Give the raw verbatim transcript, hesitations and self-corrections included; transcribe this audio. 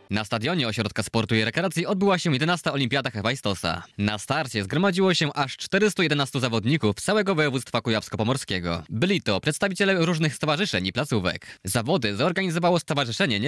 Na stadionie Ośrodka Sportu i Rekreacji odbyła się jedenasta Olimpiada Hefajstosa. Na starcie zgromadziło się aż czterystu jedenastu zawodników z całego województwa kujawsko-pomorskiego. Byli to przedstawiciele różnych stowarzyszeń i placówek. Zawody zorganizowało Stowarzyszenie